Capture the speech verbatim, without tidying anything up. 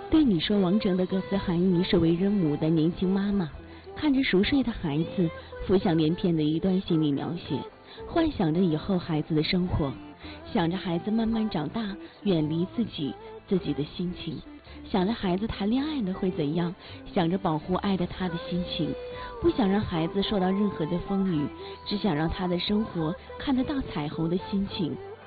对你说王哲的歌词含义是为人母的年轻妈妈，看着熟睡的孩子，浮想联翩的一段心理描写，幻想着以后孩子的生活，想着孩子慢慢长大，远离自己自己的心情，想着孩子谈恋爱了会怎样，想着保护爱的他的心情，不想让孩子受到任何的风雨，只想让他的生活看得到彩虹的心情。